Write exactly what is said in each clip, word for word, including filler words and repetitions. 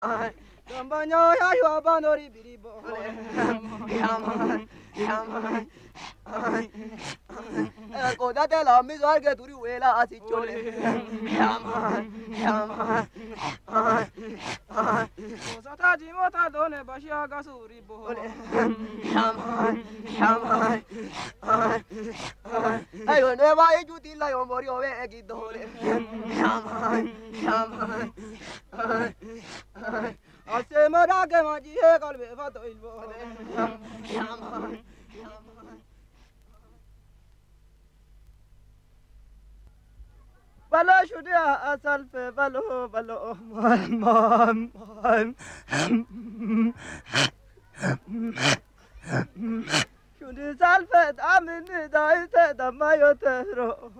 Gambanya ya yo bandori biribo. Yaman, yaman. Koda te la mi zar ke turi wela asi chole. Yaman, yaman. Sata jimota done bashia gasuri bo. Yaman, yaman. Ayo ne va e juti la yo mori ove e gidole. Yaman, yaman. Ase mara ke maji he kalbe fato ilbo. Yaman, yaman. Balo shudia asal pe balo balo man man man. Shudi salfet amin daite damayo tero.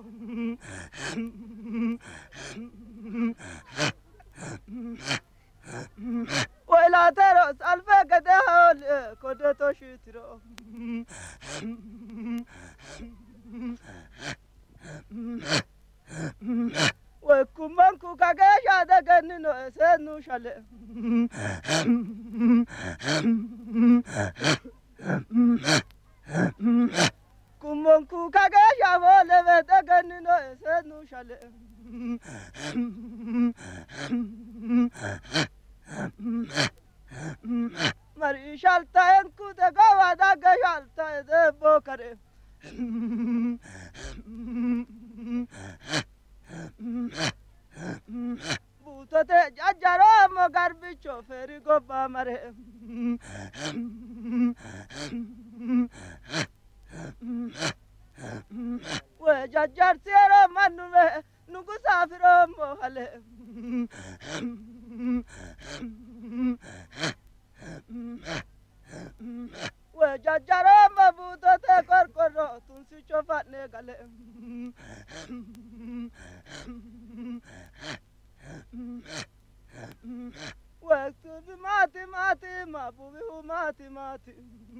Wela tero salfe kade hol kode to shitro. We kumanku kage shada ganino esenu shale. Kumanku kage shavole vete ganino esenu shale. Mari shalta enku de gawada ge shalta de bokare. Butote jajjaro mo garbicho feri gobba mare. We jajjar sero manu me nugu safiro mo hale. We jajjaro mo butote korkoro tunsi chofat ne gale. We tubi mati mati ma bubi hu mati mati.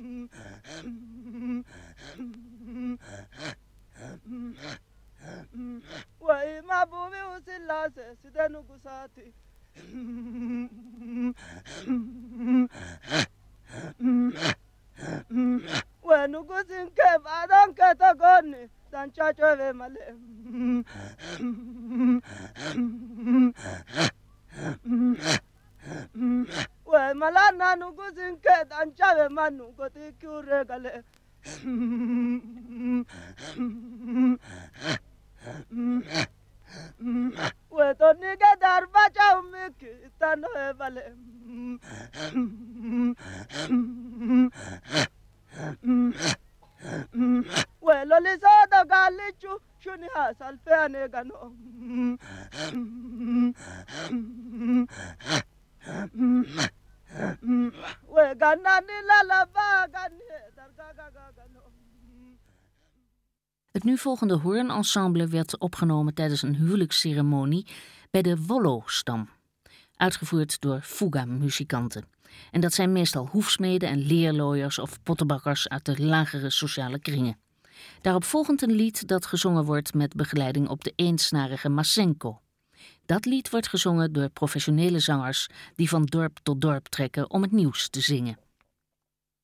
We ma bubi hu silase sidenu gusati. We nugu sinke badon ke to goni dan chacho ve male. We malana nugu sinke dan chave manu goti kyure gale. We to nige darba chau miki tano e vale. We loli soda galichu shuni ha salfe ane gano. We ganani la la ba gani darga ga gano. Het nu volgende hoornensemble werd opgenomen tijdens een huwelijksceremonie bij de Wollo-stam, uitgevoerd door fuga-muzikanten. En dat zijn meestal hoefsmeden en leerlooiers of pottenbakkers uit de lagere sociale kringen. Daarop volgend een lied dat gezongen wordt met begeleiding op de eensnarige masenko. Dat lied wordt gezongen door professionele zangers die van dorp tot dorp trekken om het nieuws te zingen.